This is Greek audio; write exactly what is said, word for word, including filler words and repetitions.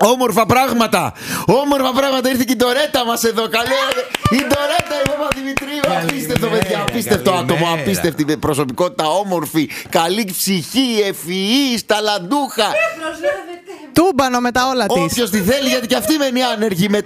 Όμορφα πράγματα. Όμορφα πράγματα. Ήρθε και η Ντορέτα μας εδώ. Καλέ. Η Ντορέτα, η Παπαδημητρίου. Απίστευτο, παιδιά. Απίστευτο άτομο. Απίστευτη προσωπικότητα. Όμορφη. Καλή ψυχή. Ευφυής. Ταλαντούχα. Τούμπανο με τα όλα της. Όποιος τη θέλει, γιατί και αυτή μένει άνεργη με